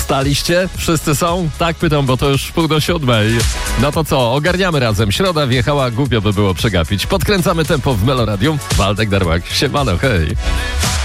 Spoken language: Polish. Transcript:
Wstaliście? Wszyscy są? Tak pytam, bo to już 6:30. No to co, ogarniamy razem. Środa wjechała, głupio by było przegapić. Podkręcamy tempo w Meloradium. Waldek Darłak, siemano, hej.